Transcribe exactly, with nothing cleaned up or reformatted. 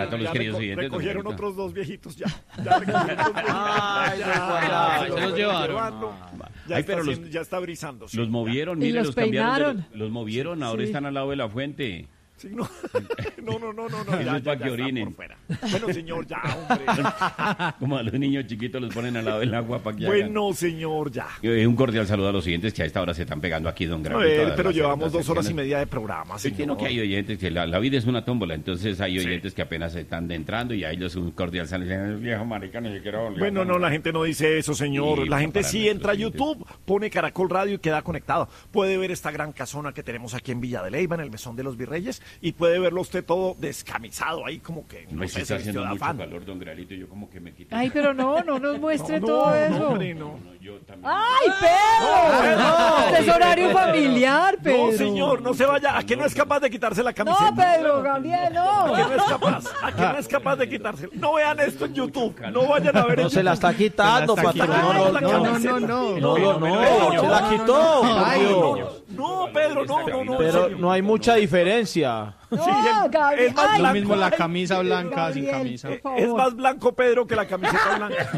todos los ya queridos reco- oyentes. don recogieron Gravito. otros dos viejitos ya. Ya recogieron dos viejitos. Ay, Ya, los ya, guardaron. se Se los llevaron. llevando. Ya, Ay, está pero los- haciendo- ya está brisando. sí, Los ya. movieron, Y mire, los los cambiaron. de- peinaron. los movieron, ahora Sí. están al lado de la fuente. Sí, no. no, no, no, no, no. Eso Ya, es ya, pa' ya que está orinen. por fuera. Bueno, señor, ya, hombre. Como a los niños chiquitos los ponen al lado del agua para que hagan. Bueno, señor, ya. Eh, Un cordial saludo a los oyentes que a esta hora se están pegando aquí, don A Gravito. ver, a pero las- llevamos las dos horas y escenas. media de programa, Sí, señor. que hay oyentes que la, la vida es una tómbola, entonces hay oyentes que apenas están entrando y a ellos un cordial saludo. El viejo marica ni siquiera volvió. Bueno, no, la gente no dice eso, señor. Sí, La gente para sí nuestros entra a oyentes. YouTube, pone Caracol Radio y queda conectado. Puede ver esta gran casona que tenemos aquí en Villa de Leyva, en el Mesón de los Virreyes, y puede verlo usted todo descamisado ahí, como que No, no si sé, está se vistió haciendo de mucho afán. calor, don Gravito, yo como que me quité. Ay, pero no, no nos muestre No, todo no, eso. hombre, no. No, yo también. ¡Ay, Pedro! Este es horario familiar, Pedro. No, señor, no se vaya. ¿A qué no es capaz de quitarse la camiseta? No, Pedro, Gabriel, ¿A qué no. no es capaz? ¿A qué no es capaz de quitarse? No vean esto en YouTube. No vayan a ver en No se la YouTube. está quitando, Se la está patrón. quitando. No, No, no, no, no, no, no, no, no, no, se la quitó. Ay, por no, Dios. no, Pedro, no, no, no. en Pero serio. no hay mucha diferencia. No, Sí, el- Gabriel. es más Ay, Lo mismo la Ay, camisa blanca sin Gabriel, camisa. por favor. Es más blanco Pedro que la camiseta blanca.